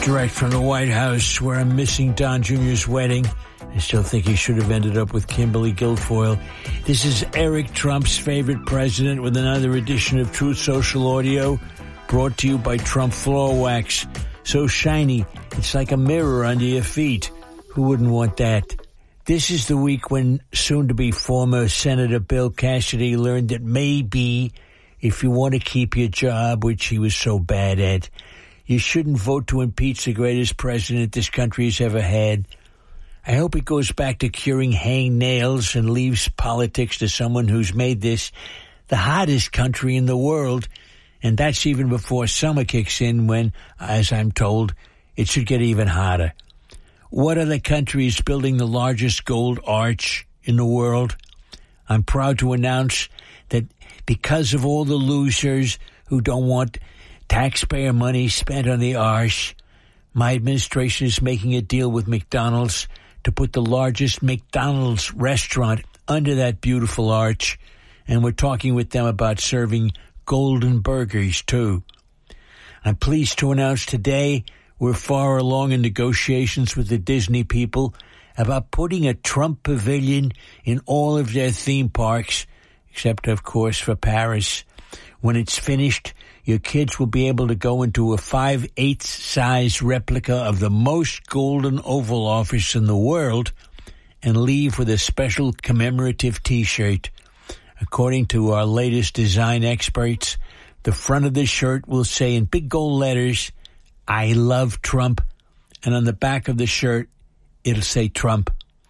Direct from the White House, where I'm missing Don Jr.'s wedding. I still think he should have ended up with Kimberly Guilfoyle. This is Eric Trump's favorite president with another edition of Truth Social Audio, brought to you by Trump Floor Wax. So shiny, it's like a mirror under your feet. Who wouldn't want that? This is the week when soon-to-be former Senator Bill Cassidy learned that maybe if you want to keep your job, which he was so bad at, you shouldn't vote to impeach the greatest president this country has ever had. I hope it goes back to curing hangnails and leaves politics to someone who's made this the hottest country in the world. And that's even before summer kicks in when, as I'm told, it should get even hotter. What other country is building the largest gold arch in the world? I'm proud to announce that because of all the losers who don't want taxpayer money spent on the arch, my administration is making a deal with McDonald's to put the largest McDonald's restaurant under that beautiful arch, and we're talking with them about serving golden burgers, too. I'm pleased to announce today we're far along in negotiations with the Disney people about putting a Trump pavilion in all of their theme parks, except, of course, for Paris. When it's finished, your kids will be able to go into a 5/8 size replica of the most golden Oval Office in the world and leave with a special commemorative T-shirt. According to our latest design experts, the front of the shirt will say in big gold letters, "I love Trump," and on the back of the shirt, it'll say Trump.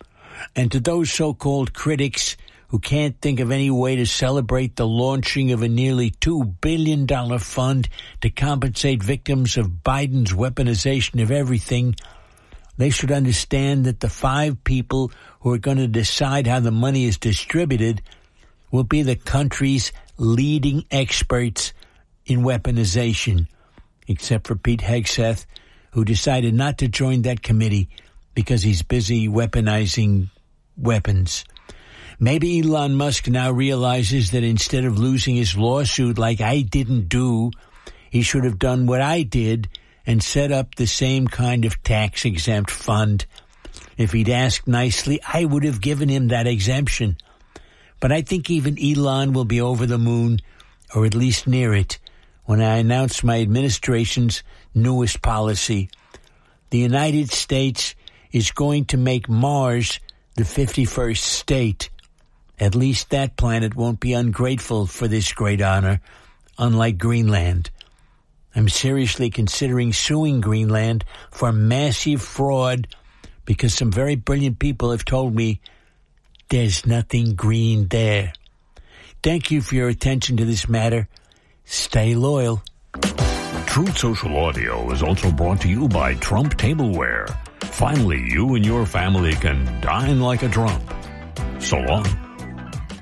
And to those so-called critics who can't think of any way to celebrate the launching of a nearly $2 billion fund to compensate victims of Biden's weaponization of everything, they should understand that the 5 people who are going to decide how the money is distributed will be the country's leading experts in weaponization, except for Pete Hegseth, who decided not to join that committee because he's busy weaponizing weapons. Maybe Elon Musk now realizes that instead of losing his lawsuit like I didn't do, he should have done what I did and set up the same kind of tax-exempt fund. If he'd asked nicely, I would have given him that exemption. But I think even Elon will be over the moon, or at least near it, when I announce my administration's newest policy. The United States is going to make Mars the 51st state. At least that planet won't be ungrateful for this great honor, unlike Greenland. I'm seriously considering suing Greenland for massive fraud because some very brilliant people have told me there's nothing green there. Thank you for your attention to this matter. Stay loyal. Truth Social Audio is also brought to you by Trump Tableware. Finally, you and your family can dine like a Trump. So long.